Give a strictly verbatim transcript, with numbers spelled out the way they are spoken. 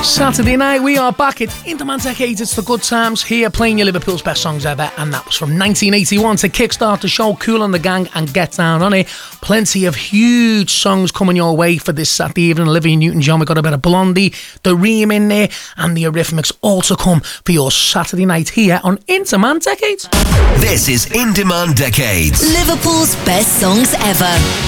Saturday night, we are back at Interman Decades. It's the good times here, playing you Liverpool's best songs ever, and that was from nineteen eighty-one to kickstart the show. Kool and the Gang and Get Down on It. Plenty of huge songs coming your way for this Saturday evening. Olivia Newton-John, we got a bit of Blondie, the Ream in there, and the Eurythmics, all to come for your Saturday night here on Interman Decades. This is In Demand Decades, Liverpool's best songs ever.